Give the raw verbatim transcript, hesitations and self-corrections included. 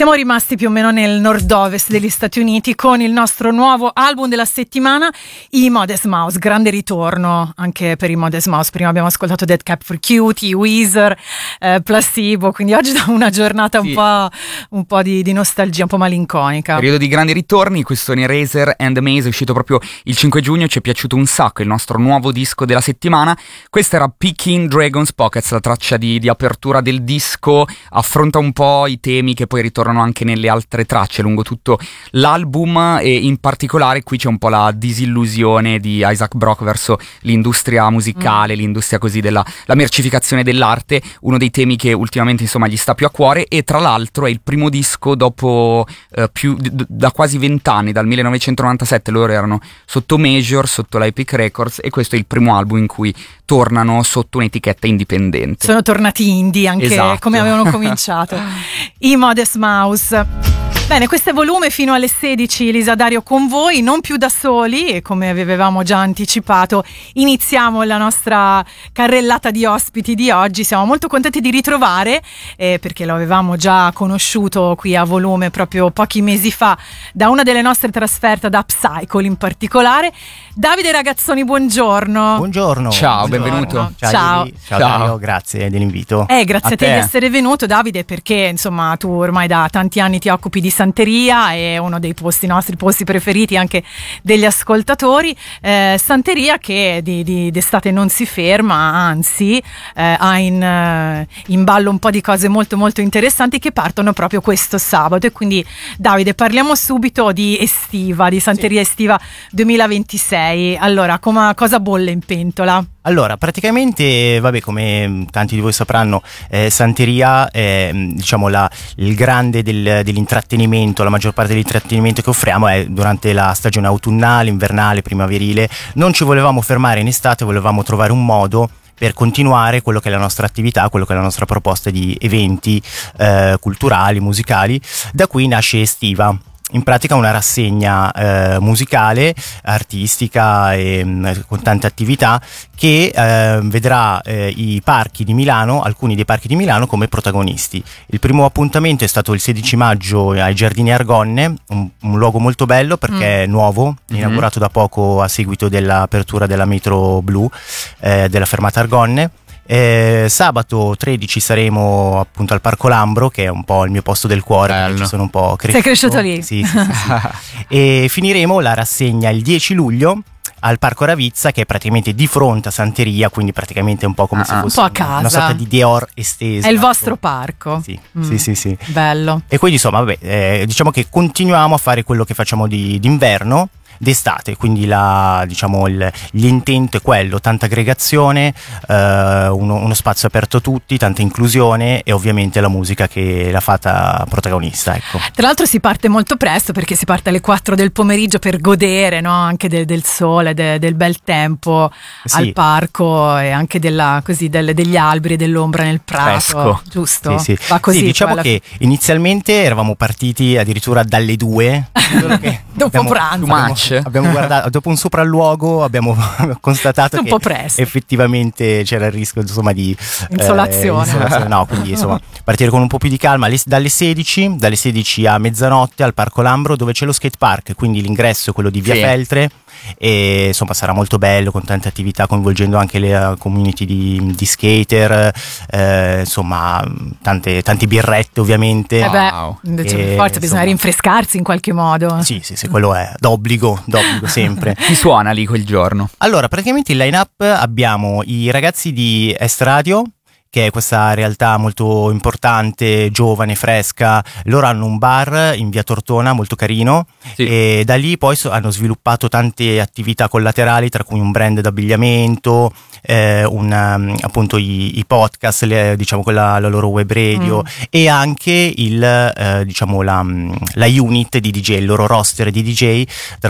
Siamo rimasti più o meno nel nord-ovest degli Stati Uniti con il nostro nuovo album della settimana, i Modest Mouse. Grande ritorno anche per i Modest Mouse. Prima abbiamo ascoltato Dead Cap for Cutie, Weezer, eh, Placebo, quindi oggi da una giornata sì. un po', un po' di, di nostalgia, un po' malinconica. Periodo di grandi ritorni, questo Eraser and the Maze è uscito proprio il cinque giugno, ci è piaciuto un sacco, il nostro nuovo disco della settimana. Questa era Picking Dragon's Pockets, la traccia di, di apertura del disco, affronta un po' i temi che poi ritornano anche nelle altre tracce lungo tutto l'album, e in particolare qui c'è un po' la disillusione di Isaac Brock verso l'industria musicale, mm. l'industria così della la mercificazione dell'arte, uno dei temi che ultimamente insomma gli sta più a cuore, e tra l'altro è il primo disco dopo eh, più d- da quasi vent'anni, dal millenovecentonovantasette loro erano sotto Major, sotto la Epic Records, e questo è il primo album in cui tornano sotto un'etichetta indipendente. Sono tornati indie anche, esatto. come avevano cominciato. I Modest Mouse. Bene, questo è Volume fino alle sedici, Elisa Dario con voi, non più da soli, e come avevamo già anticipato iniziamo la nostra carrellata di ospiti di oggi. Siamo molto contenti di ritrovare, eh, perché lo avevamo già conosciuto qui a Volume proprio pochi mesi fa da una delle nostre trasferte, da Upcycle in particolare. Davide Ragazzoni, buongiorno. Buongiorno. Ciao, buongiorno. benvenuto. Ciao. Ciao, Ciao, Ciao. Dario, grazie dell'invito. Eh, grazie a, A te, te di essere venuto, Davide, perché insomma tu ormai da tanti anni ti occupi di Santeria, è uno dei posti nostri posti preferiti anche degli ascoltatori. eh, Santeria che di, di, d'estate non si ferma, anzi eh, ha in, eh, in ballo un po' di cose molto molto interessanti che partono proprio questo sabato. E quindi Davide, parliamo subito di Estiva, di Santeria sì. Estiva duemilaventisei. Allora, com- cosa bolle in pentola? Allora, praticamente, vabbè, come tanti di voi sapranno, eh, Santeria è, diciamo, la, il grande del, dell'intrattenimento, la maggior parte dell'intrattenimento che offriamo è durante la stagione autunnale, invernale, primaverile. Non ci volevamo fermare in estate, volevamo trovare un modo per continuare quello che è la nostra attività, quello che è la nostra proposta di eventi eh, culturali, musicali. Da qui nasce Estiva. In pratica una rassegna eh, musicale, artistica e mh, con tante attività che eh, vedrà eh, i parchi di Milano, alcuni dei parchi di Milano come protagonisti. Il primo appuntamento è stato il sedici maggio ai Giardini Argonne, un, un luogo molto bello perché mm. è nuovo, inaugurato mm-hmm. da poco a seguito dell'apertura della metro blu eh, della fermata Argonne. Eh, sabato tredici saremo appunto al Parco Lambro, che è un po' il mio posto del cuore, ci sono un po' cresciuto. Sei cresciuto lì? Sì, sì, sì, sì. E finiremo la rassegna il dieci luglio al Parco Ravizza, che è praticamente di fronte a Santeria, quindi praticamente un po' come ah, se fosse un po' a casa. Una sorta di Dior estesa. È il vostro parco? Sì, mm. sì, sì, sì. Bello. E quindi insomma, vabbè, eh, diciamo che continuiamo a fare quello che facciamo di, d'inverno, d'estate, quindi la, diciamo il, l'intento è quello, tanta aggregazione, eh, uno, uno spazio aperto a tutti, tanta inclusione e ovviamente la musica che l'ha fatta protagonista, ecco. Tra l'altro si parte molto presto, perché si parte alle quattro del pomeriggio per godere, no? Anche de, del sole, de, del bel tempo sì. al parco, e anche della, così, del, degli alberi, dell'ombra nel prato. Fresco. Giusto? Sì, sì. Va così, sì, diciamo quella... che inizialmente eravamo partiti addirittura dalle due che dopo abbiamo, pranzo abbiamo, abbiamo guardato, dopo un sopralluogo abbiamo constatato un che po' presto. effettivamente c'era il rischio insomma di insolazione, eh, insolazione. No, quindi insomma partire con un po' più di calma le, dalle sedici dalle sedici a mezzanotte al Parco Lambro, dove c'è lo skate park, quindi l'ingresso è quello di Via sì. Feltre, e insomma sarà molto bello, con tante attività, coinvolgendo anche le uh, community di, di skater, eh, insomma tante, tante birrette ovviamente. Eh beh, wow. invece e, per forza bisogna insomma, rinfrescarsi in qualche modo. Sì, sì, sì, quello è d'obbligo, d'obbligo sempre. Chi suona lì quel giorno? Allora, praticamente il line-up abbiamo i ragazzi di Est Radio, che è questa realtà molto importante, giovane, fresca. Loro hanno un bar in via Tortona molto carino, sì. E da lì poi so- hanno sviluppato tante attività collaterali, tra cui un brand d'abbigliamento, eh, una, appunto i, i podcast, le, diciamo quella, la loro web radio, mm. e anche il, eh, diciamo la, la unit di D J, il loro roster di D J, tra